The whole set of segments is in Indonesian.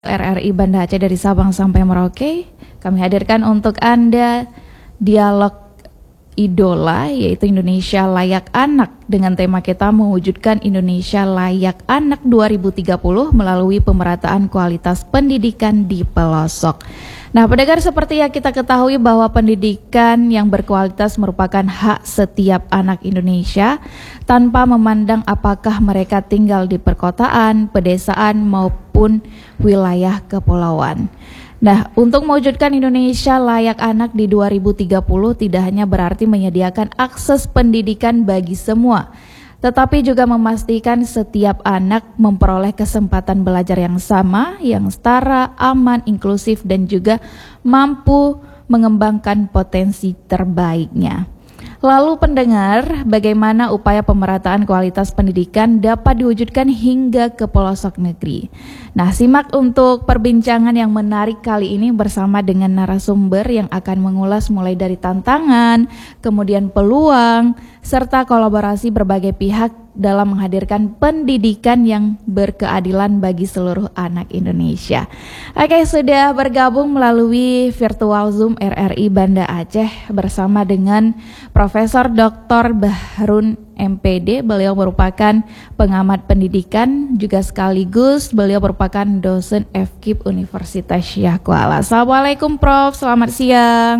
RRI Banda Aceh dari Sabang sampai Merauke. Kami hadirkan untuk Anda dialog idola, yaitu Indonesia Layak Anak, dengan tema kita mewujudkan Indonesia Layak Anak 2030 melalui pemerataan kualitas pendidikan di pelosok. Nah, pendengar, seperti yang kita ketahui bahwa pendidikan yang berkualitas merupakan hak setiap anak Indonesia tanpa memandang apakah mereka tinggal di perkotaan, pedesaan maupun wilayah kepulauan. Nah, untuk mewujudkan Indonesia Layak Anak di 2030 tidak hanya berarti menyediakan akses pendidikan bagi semua, tetapi juga memastikan setiap anak memperoleh kesempatan belajar yang sama, yang setara, aman, inklusif, dan juga mampu mengembangkan potensi terbaiknya. Lalu pendengar, bagaimana upaya pemerataan kualitas pendidikan dapat diwujudkan hingga ke pelosok negeri? Nah, simak untuk perbincangan yang menarik kali ini bersama dengan narasumber yang akan mengulas mulai dari tantangan, kemudian peluang, serta kolaborasi berbagai pihak dalam menghadirkan pendidikan yang berkeadilan bagi seluruh anak Indonesia. Oke, sudah bergabung melalui virtual Zoom RRI Banda Aceh bersama dengan Profesor Dr. Bahrun MPD. Beliau merupakan pengamat pendidikan, juga sekaligus beliau merupakan dosen FKIP Universitas Syah Kuala. Assalamualaikum Prof, selamat siang.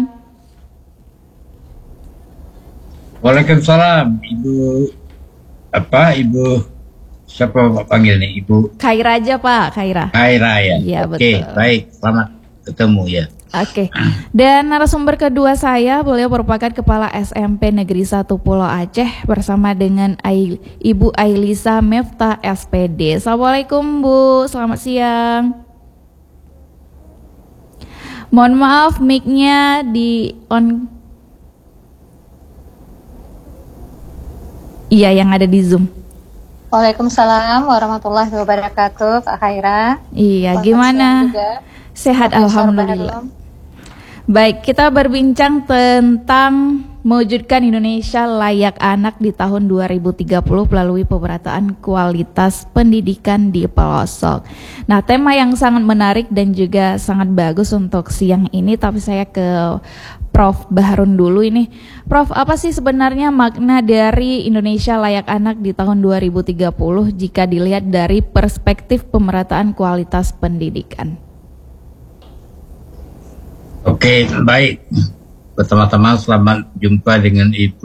Waalaikumsalam, Ibu siapa Pak panggil nih, Ibu? Khaira aja Pak, Khaira. Khaira ya. Iya, Oke, betul. baik, selamat ketemu ya. Oke. Dan narasumber kedua saya, beliau merupakan Kepala SMP Negeri 1 Pulau Aceh bersama dengan Ibu Ailisa Mefta SPD. Assalamualaikum Bu, selamat siang. Mohon maaf mic-nya di on. Iya, yang ada di Zoom. Waalaikumsalam warahmatullahi wabarakatuh, Kak Khaira. Iya, Selamat gimana? siang juga, Sehat, Profesor alhamdulillah. Bahrun. Baik, kita berbincang tentang mewujudkan Indonesia Layak Anak di tahun 2030 melalui pemerataan kualitas pendidikan di pelosok. Nah, tema yang sangat menarik dan juga sangat bagus untuk siang ini, tapi saya ke Prof. Bahrun dulu ini. Prof, apa sih sebenarnya makna dari Indonesia Layak Anak di tahun 2030 jika dilihat dari perspektif pemerataan kualitas pendidikan? Oke, baik. Pertama-tama selamat jumpa dengan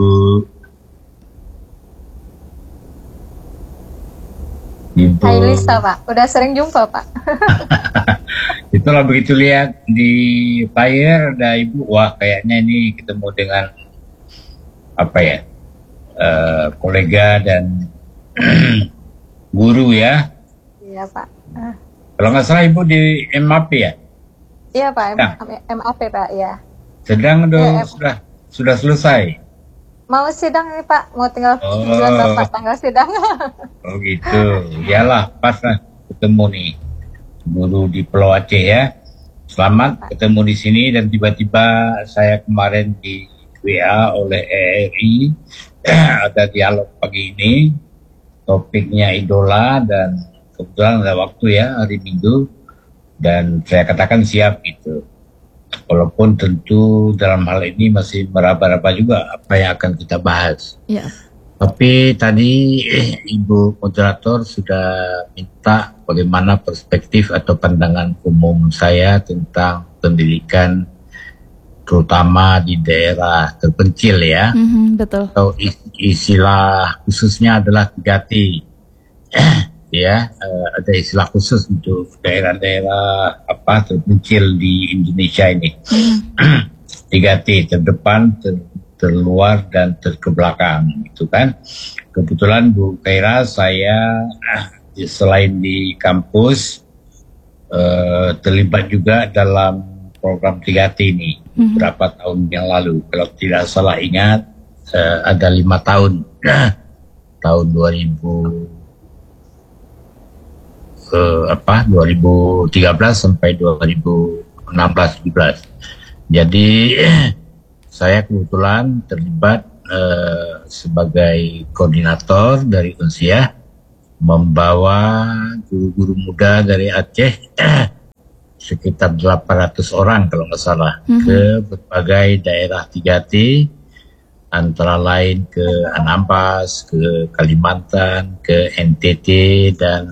Ibu Ailisa, Pak. Udah sering jumpa, Pak. Itulah begitu lihat di flyer ada Ibu, wah kayaknya ini ketemu dengan apa ya, kolega dan guru ya. Iya, Pak. Kalau nggak salah Ibu di MAP ya. Iya, Pak. Ya. MAP, Pak. Ya. Sedang Ya, sudah selesai. Mau sidang nih, Pak. Mau tinggal bulan Bapak tanggal sidang. Oh gitu. Iyalah, pas lah ketemu nih guru di Pulau Aceh ya. Selamat ketemu di sini, dan tiba-tiba saya kemarin di WA oleh RRI ada dialog pagi ini, topiknya idola, dan kebetulan ada waktu ya hari Minggu, dan saya katakan siap gitu. Walaupun tentu dalam hal ini masih meraba-raba juga apa yang akan kita bahas. Ya. Tapi tadi Ibu moderator sudah minta bagaimana perspektif atau pandangan umum saya tentang pendidikan, terutama di daerah terpencil ya. Betul. Atau istilah khususnya adalah 3T. Ya, ada istilah khusus untuk daerah-daerah terpencil di Indonesia ini. 3T, terdepan, terluar, dan terkebelakang, gitu kan. Kebetulan Bu Khaira, saya selain di kampus terlibat juga dalam program 3T ini beberapa tahun yang lalu. Kalau tidak salah ingat ada 5 tahun, tahun 2013 sampai 2016-17. Jadi saya kebetulan terlibat sebagai koordinator dari Unsiah, membawa guru-guru muda dari Aceh sekitar 800 orang kalau nggak salah ke berbagai daerah 3T, antara lain ke Anambas, ke Kalimantan, ke NTT, dan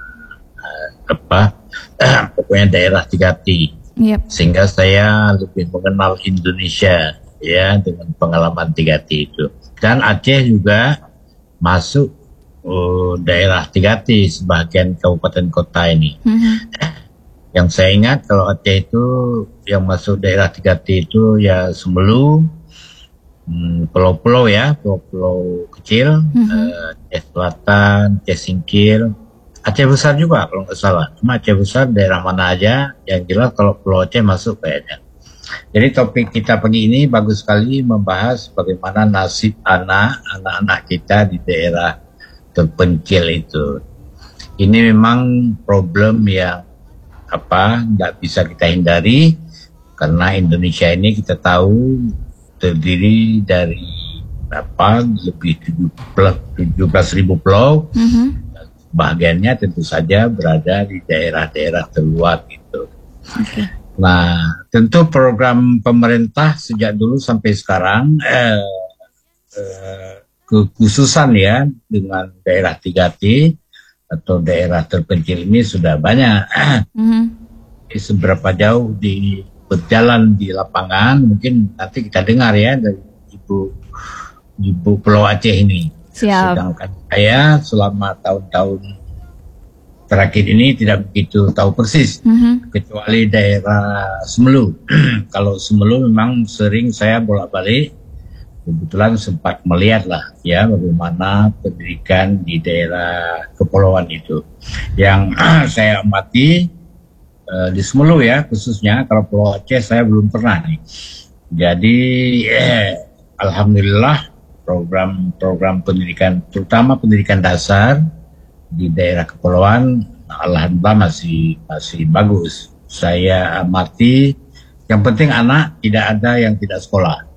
pokoknya daerah 3T. Yep. Sehingga saya lebih mengenal Indonesia ya dengan pengalaman 3T itu. Dan Aceh juga masuk daerah 3T sebagian kabupaten kota ini. Yang saya ingat kalau Aceh itu yang masuk daerah 3T itu ya Semelu, pulau-pulau ya, pulau-pulau kecil, Aceh Selatan, Aceh Singkil, Aceh Besar juga kalau nggak salah. Cuma Aceh Besar daerah mana aja, yang jelas kalau Pulau Aceh masuk kayaknya. Jadi topik kita pagi ini bagus sekali membahas bagaimana nasib anak-anak kita di daerah terpencil itu. Ini memang problem yang nggak bisa kita hindari, karena Indonesia ini kita tahu terdiri dari lebih 17.000 pulau. Bagiannya tentu saja berada di daerah-daerah terluar gitu. Nah, tentu program pemerintah sejak dulu sampai sekarang kekhususan ya dengan daerah 3T atau daerah terpencil ini sudah banyak. Seberapa jauh berjalan di lapangan mungkin nanti kita dengar ya dari Ibu Pulau Aceh ini. Siap. Sedangkan saya selama tahun-tahun terakhir ini tidak begitu tahu persis, kecuali daerah Semelu. Kalau Semelu memang sering saya bolak-balik, kebetulan sempat melihat lah ya bagaimana pendidikan di daerah kepulauan itu. Yang saya amati di Semelu ya khususnya, kalau Pulau Aceh saya belum pernah nih. Jadi alhamdulillah program pendidikan, terutama pendidikan dasar di daerah kepulauan, alhamdulillah masih bagus. Saya amati, yang penting anak tidak ada yang tidak sekolah.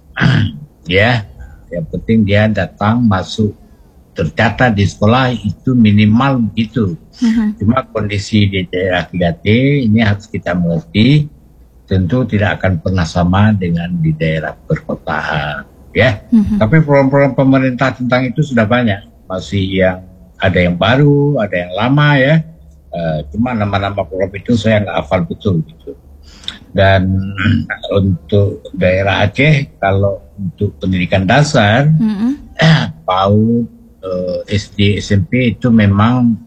Ya, yang penting dia datang masuk tercatat di sekolah itu minimal begitu. Cuma kondisi di daerah 3T ini harus kita mengerti, tentu tidak akan pernah sama dengan di daerah perkotaan. Ya, tapi program-program pemerintah tentang itu sudah banyak. Masih yang ada yang baru, ada yang lama ya. Cuma nama-nama program itu saya nggak hafal betul gitu. Dan untuk daerah Aceh, kalau untuk pendidikan dasar, PAUD, SD, SMP itu memang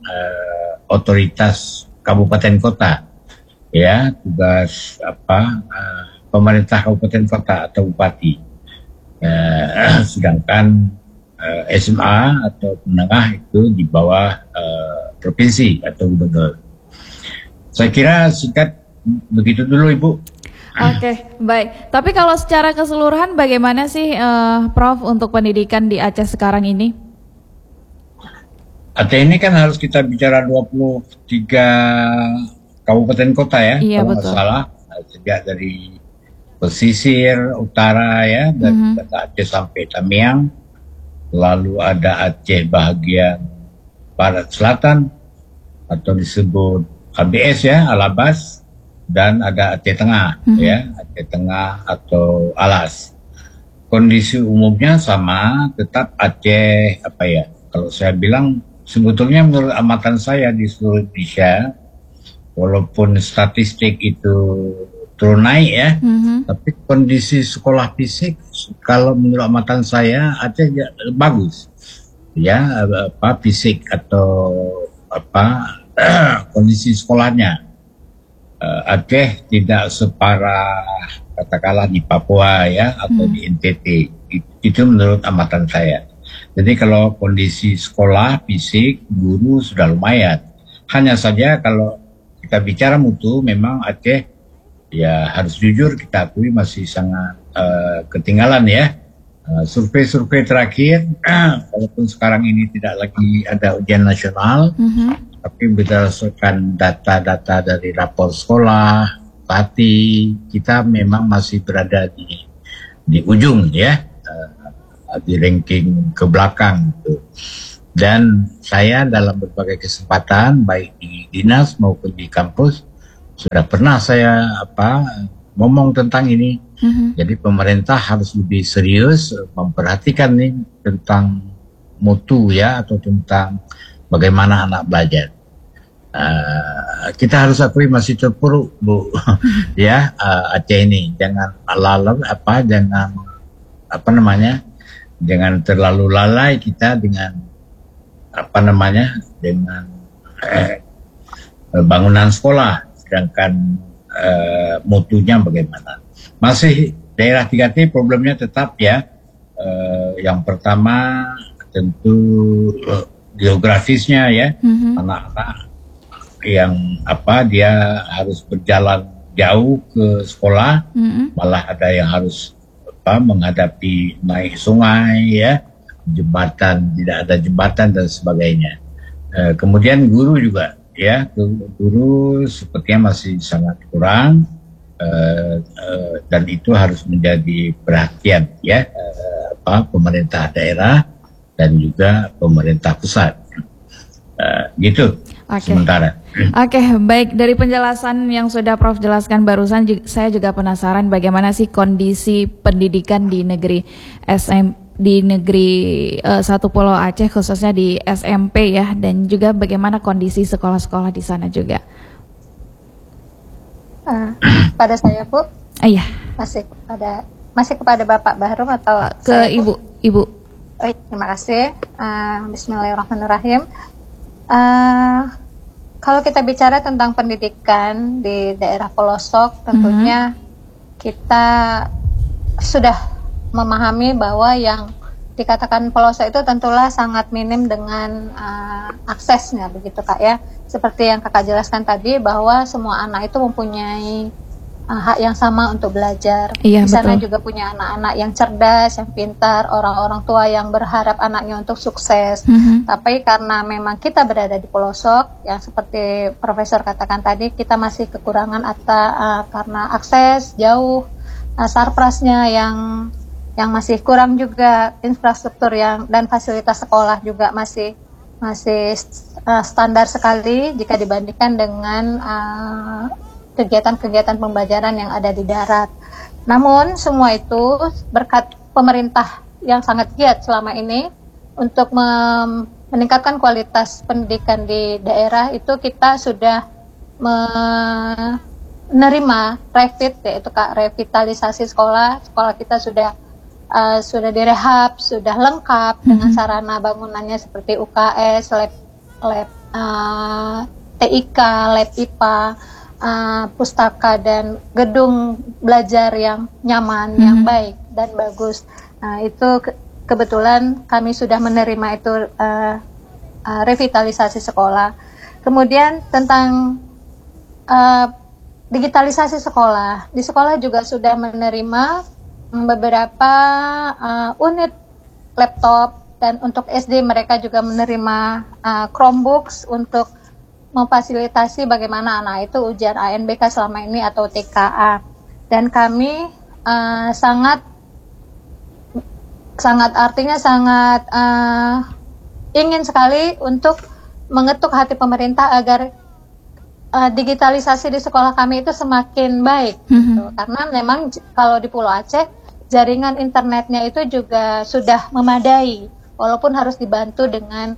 otoritas kabupaten kota. Ya, tugas pemerintah kabupaten kota atau bupati. Sedangkan SMA atau menengah itu di bawah provinsi atau gubernur. Saya kira singkat begitu dulu Ibu. Oke, baik. Tapi kalau secara keseluruhan bagaimana sih Prof untuk pendidikan di Aceh sekarang ini? Aceh ini kan harus kita bicara 23 kabupaten kota ya. Iya, kalau betul. nggak salah, sejak dari pesisir utara ya, dari Aceh sampai Tamiang, lalu ada Aceh bagian barat selatan atau disebut ABS ya, Alabas, dan ada Aceh Tengah ya, Aceh Tengah atau Alas. Kondisi umumnya sama, tetap Aceh kalau saya bilang sebetulnya menurut amatan saya di seluruh Indonesia, walaupun statistik itu turun naik ya, tapi kondisi sekolah fisik kalau menurut amatan saya Aceh bagus ya, fisik atau kondisi sekolahnya. Aceh tidak separah katakanlah di Papua ya atau di NTT, itu menurut amatan saya. Jadi kalau kondisi sekolah fisik guru sudah lumayan, hanya saja kalau kita bicara mutu memang Aceh ya harus jujur kita akui masih sangat ketinggalan ya. Survei-survei terakhir, walaupun sekarang ini tidak lagi ada ujian nasional, tapi berdasarkan data-data dari rapor sekolah, PATI, kita memang masih berada di ujung ya, di ranking ke belakang gitu. Dan saya dalam berbagai kesempatan baik di dinas maupun di kampus sudah pernah saya ngomong tentang ini. Jadi pemerintah harus lebih serius memperhatikan nih tentang mutu ya, atau tentang bagaimana anak belajar. Kita harus akui masih terpuruk, Bu. Ya, Aceh ini jangan jangan terlalu lalai kita dengan dengan bangunan sekolah, sedangkan mutunya bagaimana. Masih daerah 3T problemnya tetap ya. Yang pertama tentu geografisnya ya. Anak-anak yang dia harus berjalan jauh ke sekolah, malah ada yang harus menghadapi naik sungai ya, jembatan, tidak ada jembatan dan sebagainya. Kemudian guru juga ya, guru sepertinya masih sangat kurang, dan itu harus menjadi perhatian ya, pemerintah daerah dan juga pemerintah pusat. Gitu. Sementara. Oke, baik, dari penjelasan yang sudah Prof jelaskan barusan, saya juga penasaran bagaimana sih kondisi pendidikan di negeri Satu Pulau Aceh, khususnya di SMP ya, dan juga bagaimana kondisi sekolah-sekolah di sana juga. Pada saya, Bu. Iya. Masih kepada Bapak Bahrum atau ke Ibu? Ibu. Terima kasih. Bismillahirrahmanirrahim. Kalau kita bicara tentang pendidikan di daerah pelosok, tentunya kita sudah memahami bahwa yang dikatakan pelosok itu tentulah sangat minim dengan aksesnya, begitu Kak ya. Seperti yang Kakak jelaskan tadi, bahwa semua anak itu mempunyai hak yang sama untuk belajar. Iya, di sana betul. juga punya anak-anak yang cerdas, yang pintar, orang-orang tua yang berharap anaknya untuk sukses. Tapi karena memang kita berada di pelosok, yang seperti Profesor katakan tadi, kita masih kekurangan karena akses jauh, sarprasnya yang masih kurang juga, infrastruktur dan fasilitas sekolah juga masih standar sekali jika dibandingkan dengan kegiatan-kegiatan pembelajaran yang ada di darat. Namun semua itu berkat pemerintah yang sangat giat selama ini untuk meningkatkan kualitas pendidikan di daerah, itu kita sudah menerima yaitu revitalisasi sekolah kita sudah direhab, sudah lengkap dengan sarana bangunannya seperti UKS, lab TIK, lab IPA, pustaka dan gedung belajar yang nyaman, yang baik dan bagus. Nah, itu kebetulan kami sudah menerima itu revitalisasi sekolah. Kemudian tentang digitalisasi sekolah, di sekolah juga sudah menerima beberapa unit laptop, dan untuk SD mereka juga menerima Chromebooks untuk memfasilitasi bagaimana anak itu ujian ANBK selama ini atau TKA. Dan kami sangat ingin sekali untuk mengetuk hati pemerintah agar digitalisasi di sekolah kami itu semakin baik, gitu. Karena memang kalau di Pulau Aceh jaringan internetnya itu juga sudah memadai, walaupun harus dibantu dengan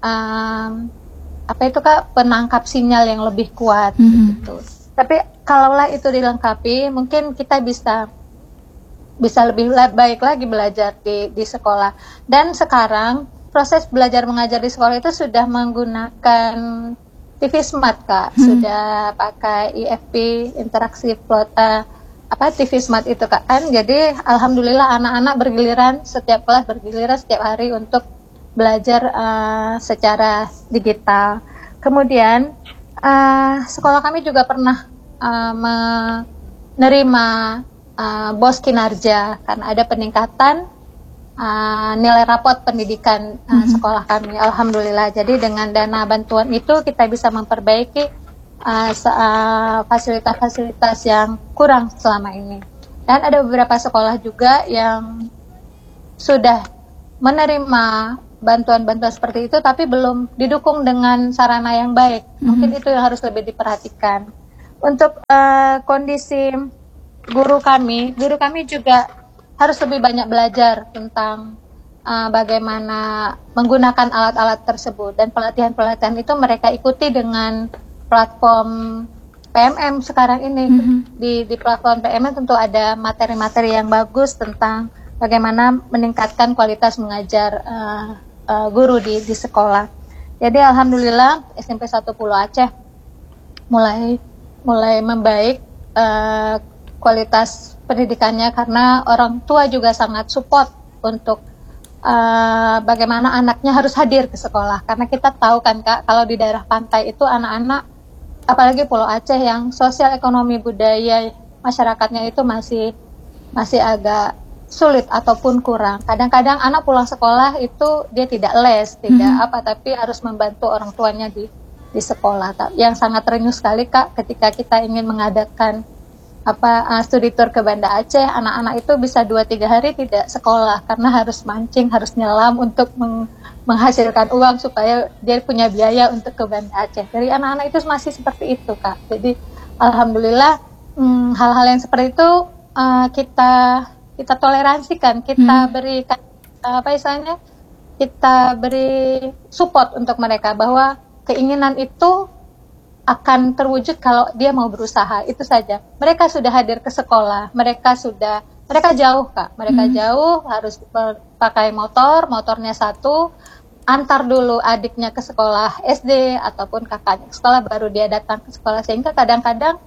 penangkap sinyal yang lebih kuat, gitu. Tapi kalaulah itu dilengkapi, mungkin kita bisa lebih baik lagi belajar di sekolah. Dan sekarang proses belajar mengajar di sekolah itu sudah menggunakan TV Smart, Kak. Sudah pakai IFP, interaksi plot, TV Smart itu, Kak. Jadi alhamdulillah anak-anak setiap kelas bergiliran setiap hari untuk belajar secara digital. Kemudian sekolah kami juga pernah menerima BOS kinerja karena ada peningkatan nilai rapot pendidikan sekolah kami, alhamdulillah. Jadi dengan dana bantuan itu kita bisa memperbaiki fasilitas-fasilitas yang kurang selama ini. Dan ada beberapa sekolah juga yang sudah menerima bantuan-bantuan seperti itu, tapi belum didukung dengan sarana yang baik. Mungkin itu yang harus lebih diperhatikan. untuk kondisi guru kami juga harus lebih banyak belajar tentang bagaimana menggunakan alat-alat tersebut, dan pelatihan-pelatihan itu mereka ikuti dengan platform PMM sekarang ini. Di platform PMM tentu ada materi-materi yang bagus tentang bagaimana meningkatkan kualitas mengajar guru di sekolah. Jadi alhamdulillah SMP 1 Pulau Aceh mulai membaik kualitas pendidikannya, karena orang tua juga sangat support untuk bagaimana anaknya harus hadir ke sekolah. Karena kita tahu kan Kak, kalau di daerah pantai itu anak-anak, apalagi Pulau Aceh yang sosial ekonomi budaya masyarakatnya itu masih agak sulit ataupun kurang. Kadang-kadang anak pulang sekolah itu dia tidak les, tapi harus membantu orang tuanya di sekolah. Yang sangat renyuh sekali Kak, ketika kita ingin mengadakan studi tour ke Banda Aceh, anak-anak itu bisa 2-3 hari tidak sekolah karena harus mancing, harus nyelam untuk menghasilkan uang supaya dia punya biaya untuk ke Banda Aceh. Jadi anak-anak itu masih seperti itu Kak. Jadi alhamdulillah hal-hal yang seperti itu kita toleransikan, kita berikan kita beri support untuk mereka, bahwa keinginan itu akan terwujud kalau dia mau berusaha, itu saja. Mereka sudah hadir ke sekolah, mereka jauh Kak, jauh, harus pakai motornya satu, antar dulu adiknya ke sekolah SD ataupun kakaknya ke sekolah, baru dia datang ke sekolah, sehingga kadang-kadang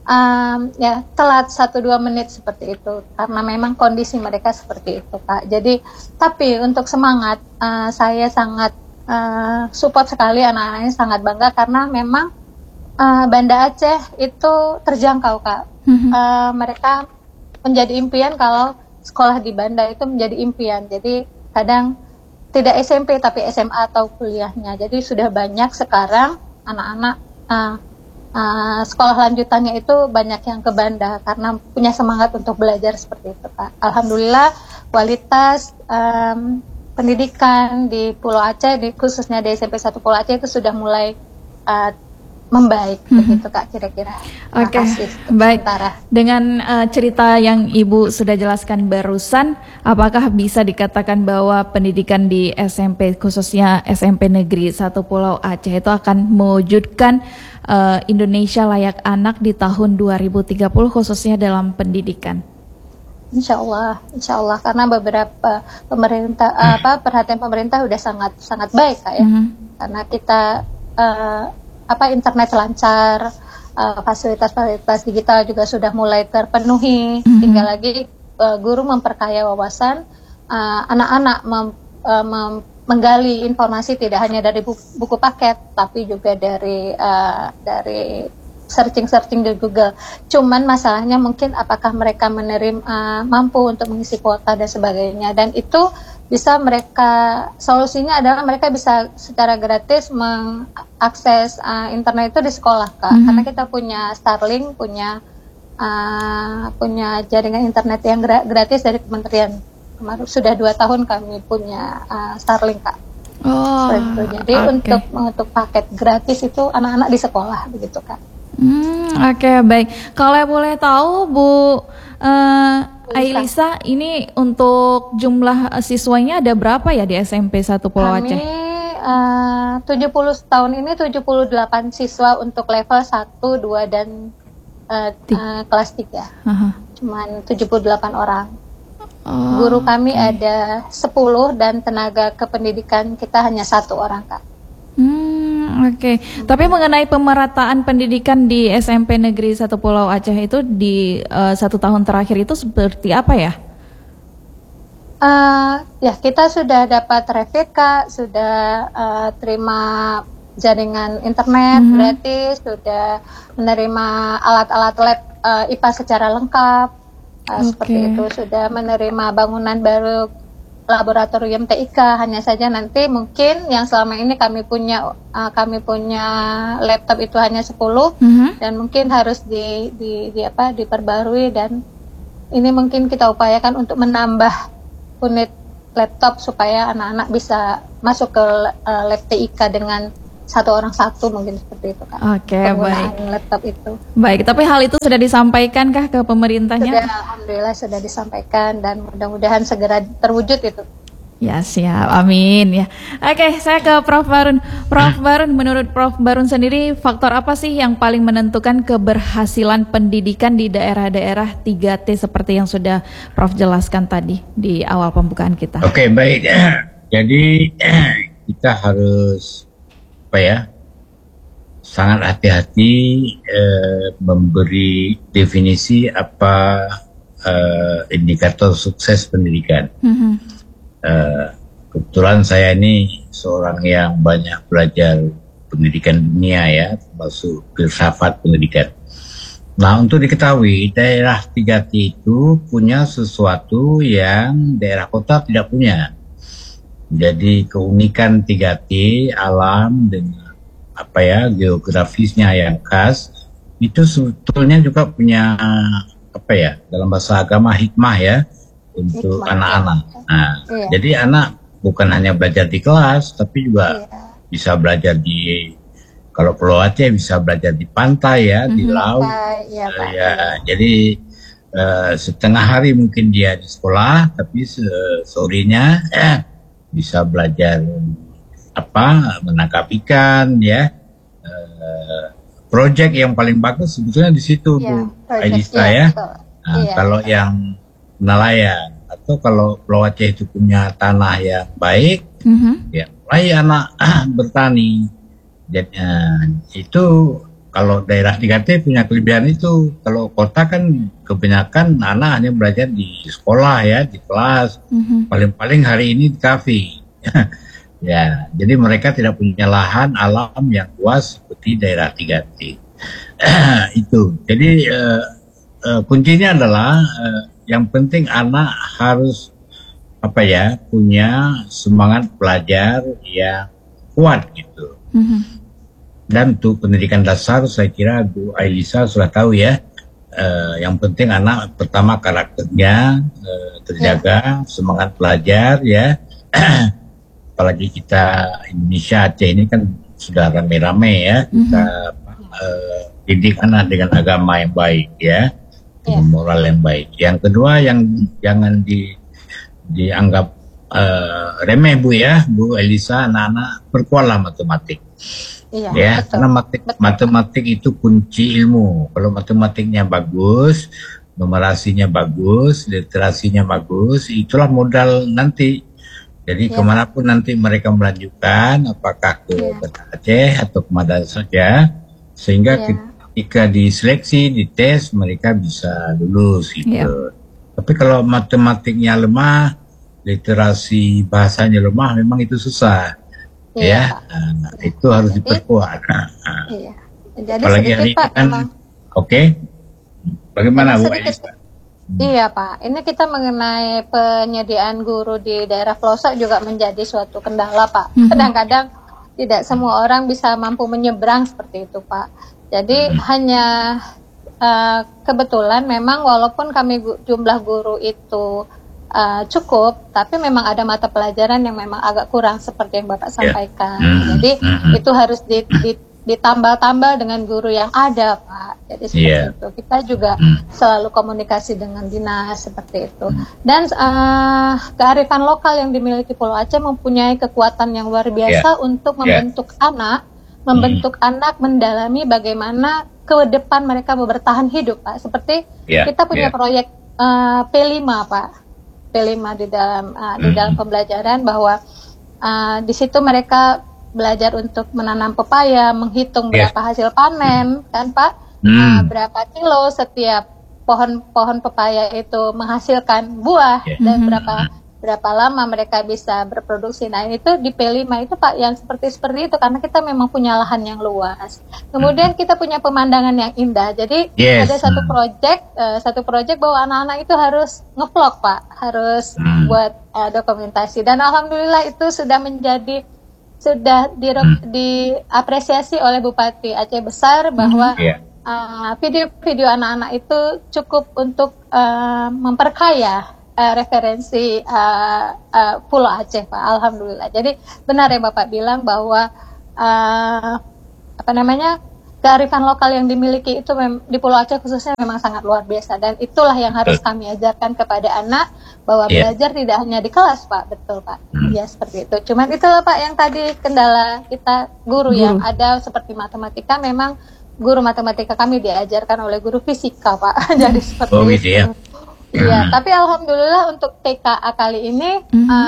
telat 1-2 menit seperti itu, karena memang kondisi mereka seperti itu Kak. Jadi tapi untuk semangat, saya sangat support sekali, anak-anaknya sangat bangga karena memang Banda Aceh itu terjangkau Kak. Mereka menjadi impian kalau sekolah di Banda itu menjadi impian. Jadi kadang tidak SMP tapi SMA atau kuliahnya. Jadi sudah banyak sekarang anak-anak sekolah lanjutannya itu banyak yang ke Banda karena punya semangat untuk belajar seperti itu Kak. Alhamdulillah kualitas pendidikan di Pulau Aceh, khususnya di SMP 1 Pulau Aceh itu sudah mulai membaik, begitu Kak kira-kira. Oke, baik. Dengan cerita yang Ibu sudah jelaskan barusan, apakah bisa dikatakan bahwa pendidikan di SMP, khususnya SMP Negeri 1 Pulau Aceh itu akan mewujudkan Indonesia layak anak di tahun 2030 khususnya dalam pendidikan? Insya Allah, karena beberapa perhatian pemerintah udah sangat baik Kak ya, karena kita internet lancar, fasilitas digital juga sudah mulai terpenuhi, tinggal lagi guru memperkaya wawasan, anak-anak menggali informasi tidak hanya dari buku paket, tapi juga dari searching di Google. Cuman masalahnya mungkin apakah mereka mampu untuk mengisi kuota dan sebagainya, dan itu bisa solusinya adalah mereka bisa secara gratis mengakses internet itu di sekolah Kak. Karena kita punya Starlink, punya jaringan internet yang gratis dari kementerian. Kemarin sudah 2 tahun kami punya Starlink Kak. Jadi untuk paket gratis itu anak-anak di sekolah begitu Kak. Oke, baik. Kalau boleh tahu Bu Ailisa, ini untuk jumlah siswanya ada berapa ya di SMP 1 Pulau Aceh? Kami 70 tahun ini 78 siswa untuk level 1, 2 dan kelas 3. Cuman 78 orang. Guru kami ada 10 dan tenaga kependidikan kita hanya 1 orang Kak. Oke. Tapi mengenai pemerataan pendidikan di SMP Negeri 1 Pulau Aceh itu di 1 tahun terakhir itu seperti apa ya? Ya kita sudah dapat refit Kak, sudah terima jaringan internet gratis, sudah menerima alat-alat lab IPA secara lengkap, seperti itu, sudah menerima bangunan baru laboratorium TIK. Hanya saja nanti mungkin yang selama ini kami punya laptop itu hanya 10 dan mungkin harus diperbarui, dan ini mungkin kita upayakan untuk menambah unit laptop supaya anak-anak bisa masuk ke lab TIK dengan satu orang satu mungkin seperti itu kan. Oke, penggunaan baik. laptop itu. Baik, tapi hal itu sudah disampaikankah ke pemerintahnya? Sudah, alhamdulillah sudah disampaikan dan mudah-mudahan segera terwujud itu. Ya, siap, amin ya. Oke, saya ke Prof Barun. Prof Barun, menurut Prof Barun sendiri, faktor apa sih yang paling menentukan keberhasilan pendidikan di daerah-daerah 3T seperti yang sudah Prof jelaskan tadi di awal pembukaan kita? Oke, baik. Jadi kita harus sangat hati-hati memberi definisi apa indikator sukses pendidikan. Kebetulan saya ini seorang yang banyak belajar pendidikan dunia ya, termasuk filsafat pendidikan. Nah, untuk diketahui daerah 3T itu punya sesuatu yang daerah kota tidak punya. Jadi keunikan 3T, alam dengan geografisnya yang khas, itu sebetulnya juga punya dalam bahasa agama hikmah ya untuk anak-anak. Nah, jadi anak bukan hanya belajar di kelas, tapi juga bisa belajar kalau Pulau Aceh bisa belajar di pantai ya, di laut. Jadi setengah hari mungkin dia di sekolah, tapi sorenya bisa belajar menangkap ikan ya. Project yang paling bagus sebetulnya di situ Bu Aidista ya. Kalau yang nelayan atau kalau Pulau Aceh itu punya tanah yang baik, ya mulai anak bertani. Jadi itu kalau daerah 3T punya kelebihan itu. Kalau kota kan kebanyakan anak hanya belajar di sekolah ya, di kelas. Paling-paling hari ini di kafe. Ya, jadi mereka tidak punya lahan alam yang luas seperti daerah 3T. Itu. Jadi kuncinya adalah yang penting anak harus punya semangat belajar yang kuat gitu. Dan untuk pendidikan dasar saya kira Bu Ailisa sudah tahu ya. Yang penting anak pertama karakternya terjaga, semangat belajar ya. Apalagi kita Indonesia Aceh ini kan sudah rame-rame ya, kita didik anak dengan agama yang baik ya, dengan moral yang baik. Yang kedua yang jangan dianggap remeh Bu ya, Bu Elisa, anak-anak perkuatlah matematik. Ya, betul. Karena matematik itu kunci ilmu. Kalau matematiknya bagus, numerasinya bagus, literasinya bagus, itulah modal nanti. Jadi kemanapun nanti mereka melanjutkan, apakah ke Aceh atau kemana saja, sehingga ketika diseleksi, dites, mereka bisa lulus gitu. Tapi kalau matematiknya lemah, literasi bahasanya lemah, memang itu susah. Itu harus diperkuat. Jadi apalagi hari ini kan, bagaimana Bu Aisyah? Iya Pak, ini kita mengenai penyediaan guru di daerah pelosok juga menjadi suatu kendala Pak. Kadang-kadang tidak semua orang bisa mampu menyeberang seperti itu Pak. Jadi hanya kebetulan memang walaupun kami jumlah guru itu cukup, tapi memang ada mata pelajaran yang memang agak kurang seperti yang Bapak sampaikan. Jadi itu harus ditambal-tambal dengan guru yang ada Pak. Jadi seperti itu. Kita juga selalu komunikasi dengan dinas seperti itu. Dan kearifan lokal yang dimiliki Pulau Aceh mempunyai kekuatan yang luar biasa untuk membentuk anak mendalami bagaimana ke depan mereka bertahan hidup Pak. Seperti kita punya proyek P5 Pak. P5 di dalam pembelajaran bahwa di situ mereka belajar untuk menanam pepaya, menghitung berapa hasil panen, kan Pak, berapa kilo setiap pohon pepaya itu menghasilkan buah dan berapa lama mereka bisa berproduksi. Nah itu di P5 itu Pak yang seperti itu karena kita memang punya lahan yang luas. Kemudian kita punya pemandangan yang indah. Jadi ada satu project bahwa anak-anak itu harus ngevlog Pak, harus buat dokumentasi. Dan alhamdulillah itu sudah diapresiasi oleh Bupati Aceh Besar bahwa video-video anak-anak itu cukup untuk memperkaya referensi Pulau Aceh Pak. Alhamdulillah. Jadi benar yang Bapak bilang bahwa apa namanya, kearifan lokal yang dimiliki itu di Pulau Aceh khususnya memang sangat luar biasa, dan itulah yang harus kami ajarkan kepada anak, bahwa belajar tidak hanya di kelas, Pak. Betul, Pak. Ya, seperti itu. Cuman itulah, Pak, yang tadi kendala kita guru yang ada seperti matematika, memang guru matematika kami diajarkan oleh guru fisika, Pak. Jadi seperti itu. Gitu ya. Iya, tapi alhamdulillah untuk TKA kali ini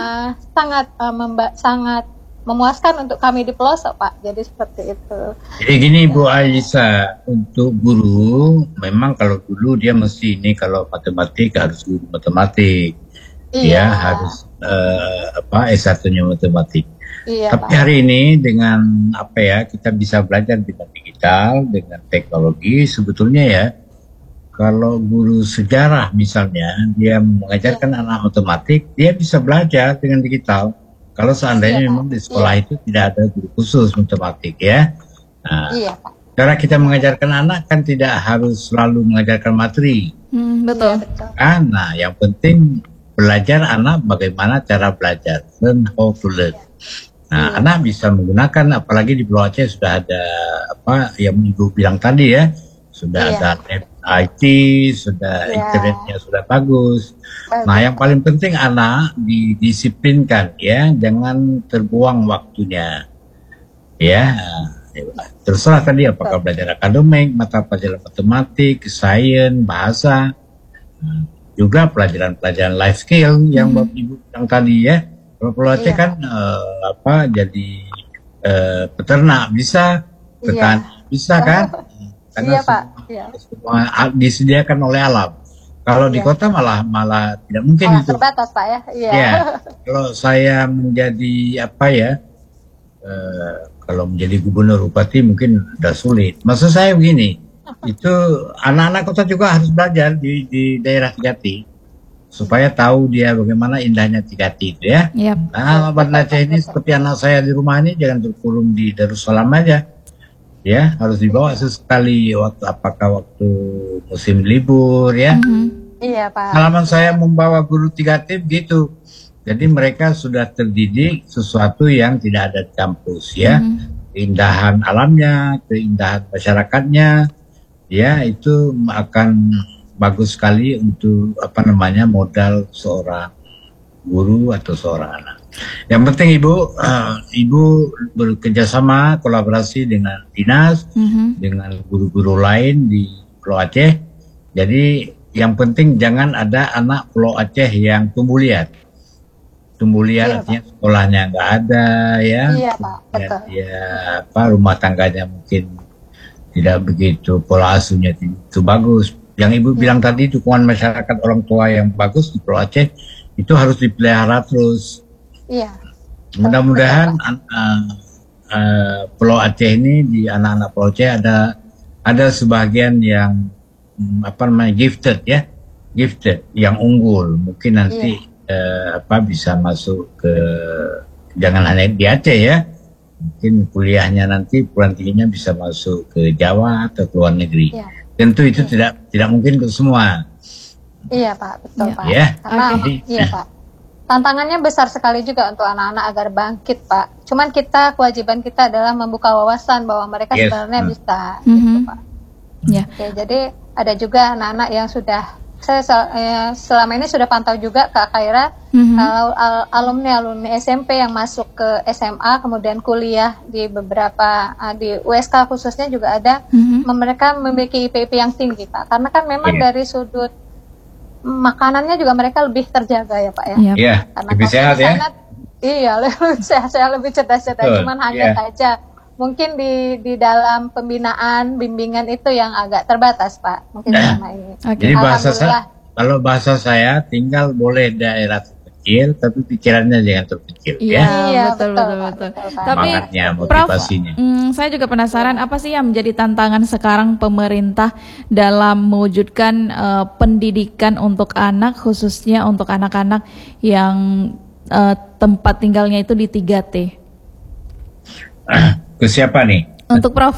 sangat memuaskan untuk kami di pelosok, Pak. Jadi seperti itu. Jadi gini Bu Alisa, untuk guru memang kalau dulu dia mesti ini, kalau matematik harus guru matematik, dia harus S1-nya matematik. Iya, tapi Pak. hari ini dengan kita bisa belajar dengan digital, dengan teknologi, sebetulnya ya. Kalau guru sejarah misalnya, dia mengajarkan anak matematik, dia bisa belajar dengan digital. Kalau seandainya memang di sekolah itu tidak ada guru khusus matematik ya. Nah, cara kita mengajarkan anak kan tidak harus selalu mengajarkan materi. Betul. Nah, yang penting belajar anak bagaimana cara belajar, learn how to learn. Nah, anak bisa menggunakan, apalagi di Pulau Aceh sudah ada yang Ibu bilang tadi ya, sudah ada IT, sudah internetnya sudah bagus. Nah, yang paling penting anak didisiplinkan ya, jangan terbuang waktunya. Ya, terserah tadi apakah belajar akademik, mata pelajaran matematik, sains, bahasa, juga pelajaran-pelajaran life skill yang Bapak Ibu bilang tadi ya. Kalau Pulau Aceh kan jadi peternak bisa, petani bisa kan? Karena semua disediakan oleh alam. Kalau di kota malah tidak mungkin itu. Terbatas, Pak ya. Kalau saya menjadi kalau menjadi gubernur bupati mungkin udah sulit. Maksud saya begini, itu anak-anak kota juga harus belajar di daerah Tigati supaya tahu dia bagaimana indahnya Tigati itu ya. Nah, Banda Aceh ini seperti anak saya di rumah ini, jangan terkurung di Darussalam aja. Ya, harus dibawa sesekali waktu musim libur ya. Iya, Pak. Pengalaman saya membawa guru 3T begitu. Jadi mereka sudah terdidik sesuatu yang tidak ada di kampus ya. Keindahan alamnya, keindahan masyarakatnya, ya itu akan bagus sekali untuk modal seorang guru atau seorang anak. Yang penting Ibu bekerjasama, kolaborasi dengan dinas, dengan guru-guru lain di Pulau Aceh. Jadi yang penting jangan ada anak Pulau Aceh yang tumbuh liar. Tumbuh liar artinya sekolahnya nggak ada ya. Iya, Pak. Betul. Ya, rumah tangganya mungkin tidak begitu, pola asuhnya itu bagus. Yang Ibu bilang tadi, dukungan masyarakat orang tua yang bagus di Pulau Aceh itu harus dipelihara terus. Iya. Mudah-mudahan Pulau Aceh ini, di anak-anak Pulau Aceh ada sebagian yang gifted ya, gifted yang unggul. Mungkin nanti bisa masuk ke, jangan hanya di Aceh ya, mungkin kuliahnya nanti perguruan tingginya bisa masuk ke Jawa atau ke luar negeri. Tentu itu tidak mungkin untuk semua. Iya, Pak, betul, Pak. Ya. Karena Pak. Tantangannya besar sekali juga untuk anak-anak agar bangkit, Pak. Cuman kewajiban kita adalah membuka wawasan bahwa mereka sebenarnya bisa, gitu, Pak. Oke, jadi ada juga anak-anak yang sudah, saya selama ini sudah pantau juga Kak Khaira, kalau alumni SMP yang masuk ke SMA, kemudian kuliah di beberapa, di USK khususnya juga ada, mereka memiliki IPP yang tinggi, Pak. Karena kan memang dari sudut makanannya juga mereka lebih terjaga ya, Pak ya. Iya, lebih sehat ya. Iya, lebih sehat, lebih cerdas-cerdas. Cuman hanya saja mungkin di dalam pembinaan, bimbingan itu yang agak terbatas, Pak. Mungkin selama ini. Jadi kalau bahasa saya, tinggal boleh daerah terkecil, tapi pikirannya jangan terkecil. Iya, betul. Tapi motivasinya. Prof, saya juga penasaran apa sih yang menjadi tantangan sekarang pemerintah dalam mewujudkan pendidikan untuk anak, khususnya untuk anak-anak yang tempat tinggalnya itu di 3T. Ke siapa nih? Untuk Prof.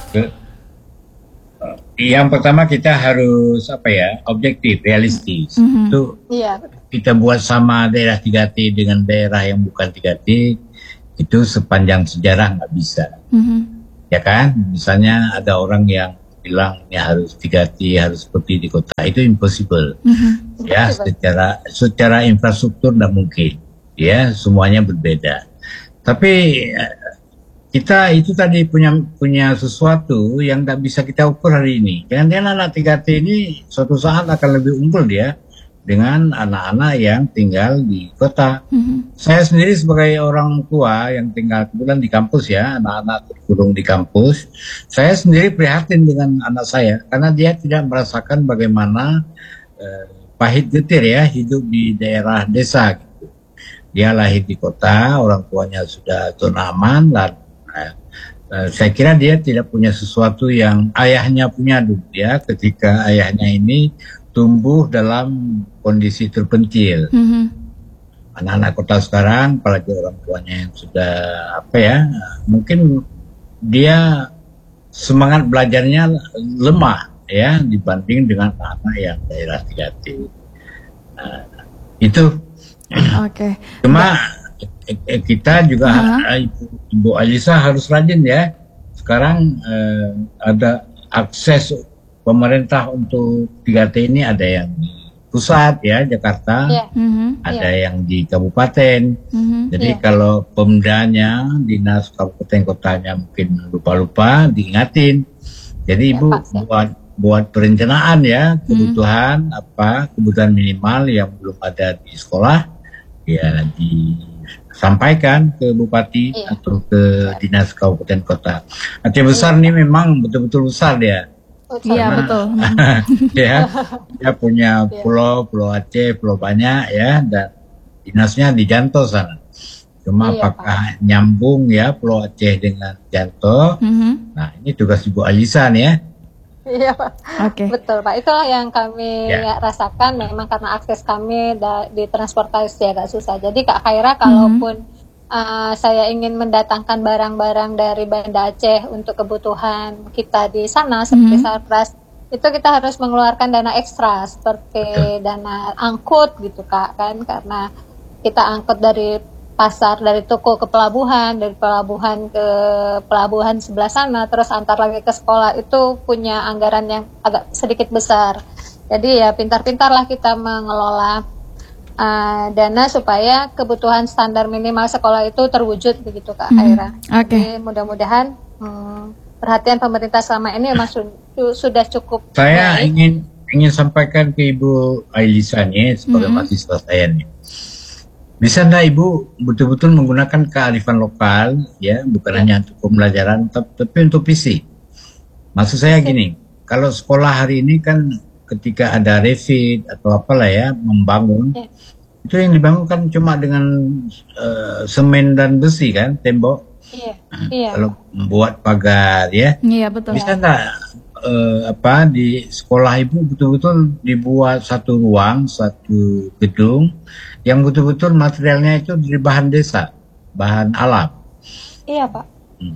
Yang pertama kita harus objektif, realistis. Itu kita buat sama daerah 3T dengan daerah yang bukan 3T, itu sepanjang sejarah nggak bisa. Ya kan, misalnya ada orang yang bilang ya harus 3T, harus seperti di kota, itu impossible. Ya, secara infrastruktur tidak mungkin. Ya, semuanya berbeda. Tapi kita itu tadi punya sesuatu yang tidak bisa kita ukur hari ini. Jangan-jangan anak 3T ini suatu saat akan lebih unggul dia dengan anak-anak yang tinggal di kota. Saya sendiri sebagai orang tua yang tinggal kebetulan di kampus ya, anak-anak terkurung di kampus, saya sendiri prihatin dengan anak saya karena dia tidak merasakan bagaimana pahit getir ya hidup di daerah desa gitu. Dia lahir di kota, orang tuanya sudah zona aman, dan saya kira dia tidak punya sesuatu yang ayahnya punya dulu ya, ketika ayahnya ini tumbuh dalam kondisi terpencil. Anak-anak kota sekarang, apalagi orang tuanya yang sudah mungkin dia semangat belajarnya lemah ya dibanding dengan anak yang daerah 3T. Itu. Oke. Cuma kita juga Ibu Alisa harus rajin ya. Sekarang ada akses pemerintah untuk 3T ini, ada yang di pusat ya Jakarta, ada yang di kabupaten. Jadi kalau pemdanya, dinas kabupaten kotanya mungkin lupa-lupa, diingatin. Jadi Ibu buat perencanaan ya kebutuhan kebutuhan minimal yang belum ada di sekolah ya disampaikan ke bupati atau ke dinas kabupaten kota. Aceh besar nih memang betul-betul besar dia. Iya betul. Ya, dia punya pulau Aceh, pulau banyak ya, dan dinasnya di Janto sana. Cuma apakah nyambung ya Pulau Aceh dengan Janto? Nah ini tugas Ibu Alisa nih ya. Iya Pak. Betul Pak. Itulah yang kami rasakan, memang karena akses kami di transportasi agak susah. Jadi Kak Khaira, kalaupun saya ingin mendatangkan barang-barang dari Banda Aceh untuk kebutuhan kita di sana seperti sarpras, itu kita harus mengeluarkan dana ekstra seperti dana angkut gitu Kak, kan, karena kita angkut dari pasar, dari toko ke pelabuhan, dari pelabuhan ke pelabuhan sebelah sana, terus antar lagi ke sekolah, itu punya anggaran yang agak sedikit besar. Jadi ya pintar-pintarlah kita mengelola dana supaya kebutuhan standar minimal sekolah itu terwujud begitu Kak Khaira. Jadi mudah-mudahan perhatian pemerintah selama ini memang sudah cukup. Saya ingin sampaikan ke Ibu Ailisa nih sebagai mahasiswa saya nih. Bisa enggak Ibu betul-betul menggunakan kearifan lokal ya, bukan hanya untuk pembelajaran tapi untuk visi. Maksud saya gini, kalau sekolah hari ini kan ketika ada refit atau apalah ya membangun, itu yang dibangun kan cuma dengan semen dan besi kan, tembok. Kalau membuat pagar ya, betul. bisa enggak di sekolah Ibu betul-betul dibuat satu ruang, satu gedung yang betul-betul materialnya itu dari bahan desa, bahan alam. Iya Pak.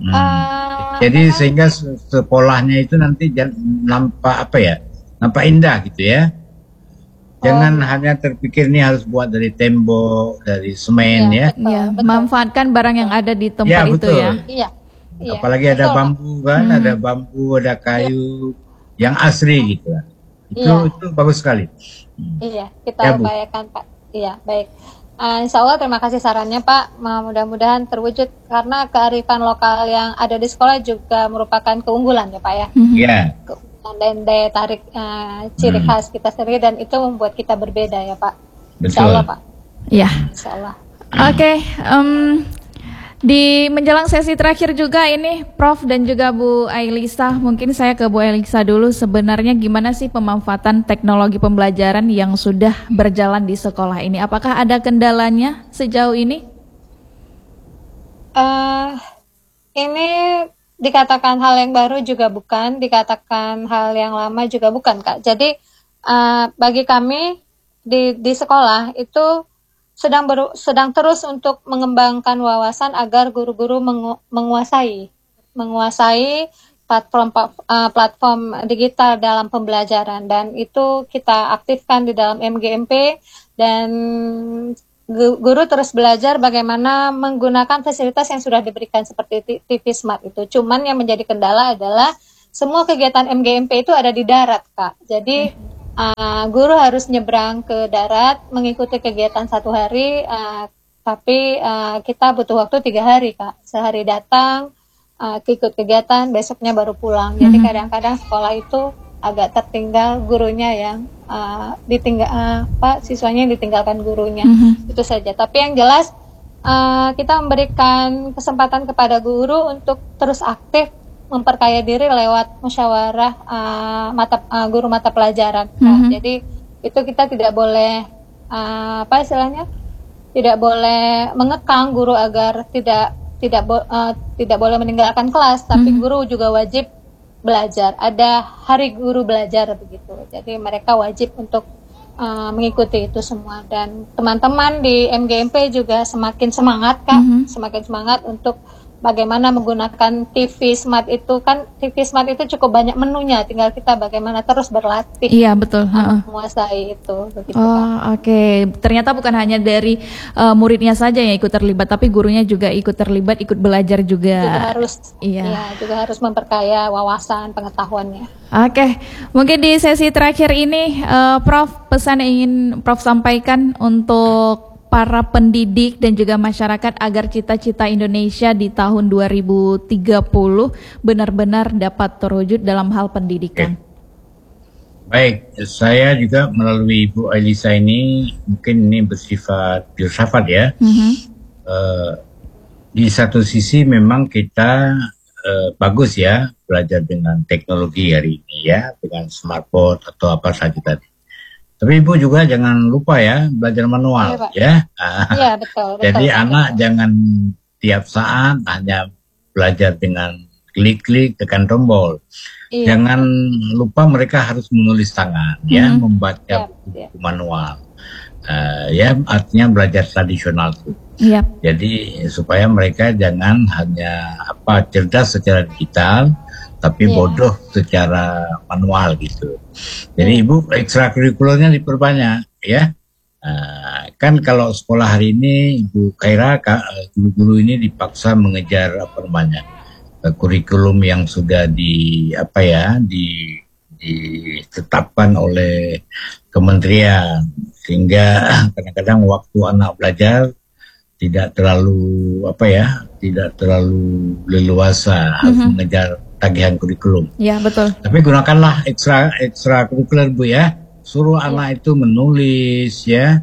Jadi sehingga sekolahnya itu nanti nampak nampak indah gitu ya. Jangan hanya terpikir nih harus buat dari tembok, dari semen ya. Manfaatkan barang yang ada di tempat itu ya. Iya. Apalagi ada bambu kan, ada bambu, ada kayu yang asri gitu. Itu bagus sekali. Iya, kita upayakan Pak. Iya, baik. Insya Allah terima kasih sarannya Pak. Mudah-mudahan terwujud karena kearifan lokal yang ada di sekolah juga merupakan keunggulan ya Pak ya. Iya. Dan daya tarik ciri khas kita sendiri, dan itu membuat kita berbeda ya Pak. Betul. Insya Allah Pak. Iya. Insya Allah. Oke. Di menjelang sesi terakhir juga ini Prof dan juga Bu Ailisa, mungkin saya ke Bu Ailisa dulu. Sebenarnya gimana sih pemanfaatan teknologi pembelajaran yang sudah berjalan di sekolah ini? Apakah ada kendalanya sejauh ini? Ini dikatakan hal yang baru juga bukan, dikatakan hal yang lama juga bukan Kak. Jadi bagi kami di sekolah itu sedang terus untuk mengembangkan wawasan agar guru-guru menguasai platform digital dalam pembelajaran, dan itu kita aktifkan di dalam MGMP, dan guru terus belajar bagaimana menggunakan fasilitas yang sudah diberikan seperti TV Smart itu. Cuman yang menjadi kendala adalah semua kegiatan MGMP itu ada di darat, Kak. Jadi guru harus nyebrang ke darat mengikuti kegiatan 1 hari, tapi kita butuh waktu 3 hari, Kak. Sehari datang, ikut kegiatan, besoknya baru pulang. Jadi kadang-kadang sekolah itu agak tertinggal gurunya yang siswanya ditinggalkan gurunya. Itu saja. Tapi yang jelas kita memberikan kesempatan kepada guru untuk terus aktif memperkaya diri lewat musyawarah guru mata pelajaran. Jadi itu kita tidak boleh tidak boleh mengekang guru agar tidak boleh meninggalkan kelas, tapi guru juga wajib belajar. Ada hari guru belajar begitu. Jadi mereka wajib untuk mengikuti itu semua, dan teman-teman di MGMP juga semakin semangat, Kak, semakin semangat untuk bagaimana menggunakan TV Smart itu. Kan TV Smart itu cukup banyak menunya, tinggal kita bagaimana terus berlatih. Iya, betul. Menguasai itu begitu, Kak. Oke. Ternyata bukan hanya dari muridnya saja yang ikut terlibat, tapi gurunya juga ikut terlibat, ikut belajar juga. Juga harus memperkaya wawasan pengetahuannya. Oke. Mungkin di sesi terakhir ini Prof, pesan yang ingin Prof sampaikan untuk para pendidik dan juga masyarakat agar cita-cita Indonesia di tahun 2030 benar-benar dapat terwujud dalam hal pendidikan. Baik, saya juga melalui Ibu Ailisa ini mungkin ini bersifat filsafat ya. Di satu sisi memang kita bagus ya belajar dengan teknologi hari ini ya, dengan smartphone atau apa saja tadi. Tapi Ibu juga jangan lupa ya belajar manual ya. Iya, betul. Jadi anak jangan tiap saat hanya belajar dengan klik-klik tekan tombol. Jangan lupa mereka harus menulis tangan ya, membaca buku manual. Ya artinya belajar tradisional tuh. Jadi supaya mereka jangan hanya cerdas secara digital, tapi bodoh secara manual gitu. Jadi Ibu ekstrakurikulernya diperbanyak ya. Kan kalau sekolah hari ini Ibu Khaira, guru-guru ini dipaksa mengejar kurikulum yang sudah ditetapkan oleh kementerian, sehingga kadang-kadang waktu anak belajar tidak terlalu leluasa harus mengejar tagihan kurikulum. Ya, betul. Tapi gunakanlah ekstra kurikuler Bu ya. Suruh anak itu menulis ya,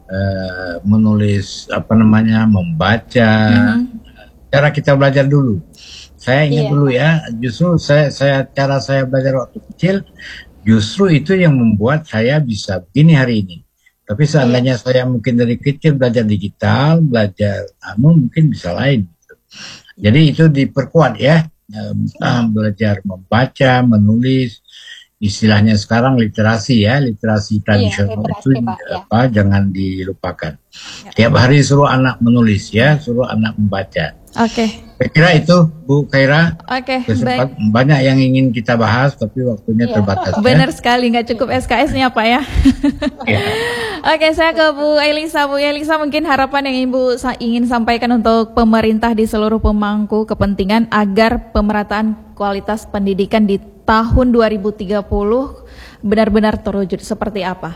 membaca. Cara kita belajar dulu. Saya ingat dulu ya, justru cara saya belajar waktu kecil, justru itu yang membuat saya bisa begini hari ini. Tapi seandainya saya mungkin dari kecil belajar digital, mungkin bisa lain. Jadi itu diperkuat ya. Belajar membaca, menulis, istilahnya sekarang literasi tradisional itu jangan dilupakan. Tiap hari suruh anak menulis ya, suruh anak membaca. Saya kira itu Bu Khaira. Baik. Banyak yang ingin kita bahas tapi waktunya terbatas. Benar sekali, nggak cukup SKS-nya Pak ya. Saya ke Bu Ailisa. Bu Ailisa, mungkin harapan yang Ibu ingin sampaikan untuk pemerintah di seluruh pemangku kepentingan agar pemerataan kualitas pendidikan di tahun 2030 benar-benar terwujud seperti apa?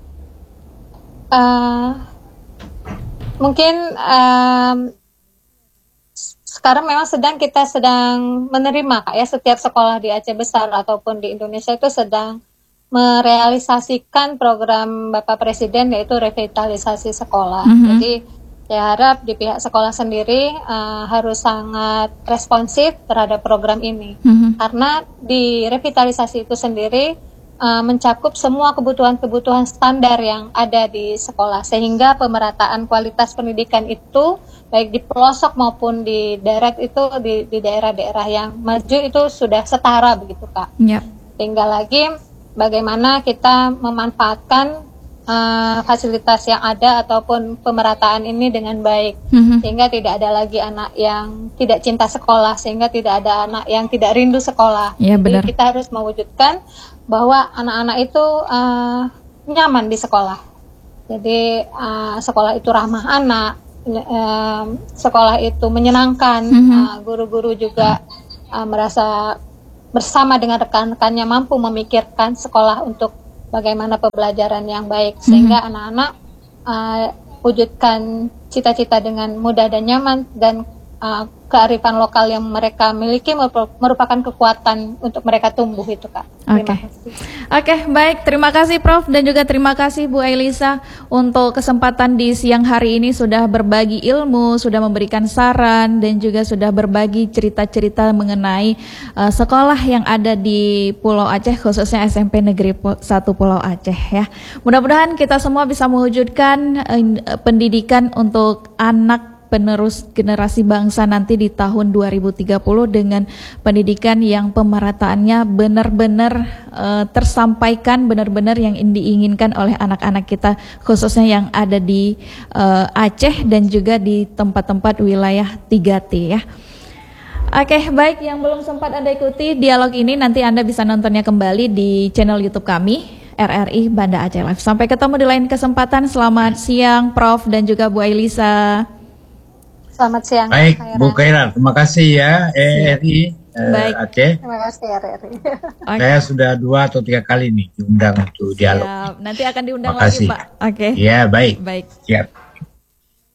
Mungkin sekarang memang kita sedang menerima, Kak ya, setiap sekolah di Aceh Besar ataupun di Indonesia itu sedang merealisasikan program Bapak Presiden, yaitu revitalisasi sekolah. Jadi saya harap di pihak sekolah sendiri harus sangat responsif terhadap program ini, karena di revitalisasi itu sendiri mencakup semua kebutuhan-kebutuhan standar yang ada di sekolah, sehingga pemerataan kualitas pendidikan itu baik di pelosok maupun di darat itu di daerah-daerah yang maju itu sudah setara begitu, Kak. Tinggal lagi bagaimana kita memanfaatkan fasilitas yang ada ataupun pemerataan ini dengan baik, sehingga tidak ada lagi anak yang tidak cinta sekolah, sehingga tidak ada anak yang tidak rindu sekolah. Jadi kita harus mewujudkan bahwa anak-anak itu nyaman di sekolah. Jadi sekolah itu ramah anak, sekolah itu menyenangkan, guru-guru juga merasa bersama dengan rekan-rekannya mampu memikirkan sekolah untuk bagaimana pembelajaran yang baik, sehingga anak-anak wujudkan cita-cita dengan mudah dan nyaman, dan kearifan lokal yang mereka miliki merupakan kekuatan untuk mereka tumbuh itu, Kak. Terima kasih. Oke, baik. Terima kasih Prof dan juga terima kasih Bu Ailisa untuk kesempatan di siang hari ini, sudah berbagi ilmu, sudah memberikan saran dan juga sudah berbagi cerita-cerita mengenai sekolah yang ada di Pulau Aceh, khususnya SMP Negeri 1 Pulau Aceh ya. Mudah-mudahan kita semua bisa mewujudkan pendidikan untuk anak penerus generasi bangsa nanti di tahun 2030 dengan pendidikan yang pemerataannya benar-benar tersampaikan, benar-benar yang diinginkan oleh anak-anak kita, khususnya yang ada di Aceh dan juga di tempat-tempat wilayah 3T ya. Oke, baik, yang belum sempat Anda ikuti dialog ini, nanti Anda bisa nontonnya kembali di channel YouTube kami, RRI Banda Aceh Live. Sampai ketemu di lain kesempatan. Selamat siang Prof dan juga Bu Ailisa. Selamat siang. Baik, Bu Khairan, terima kasih ya RRI Aceh. Terima kasih RRI. Saya sudah 2 atau 3 kali nih diundang untuk dialog. Siap. Nanti akan diundang lagi, Pak. Oke. Ya, baik. Baik. Siap.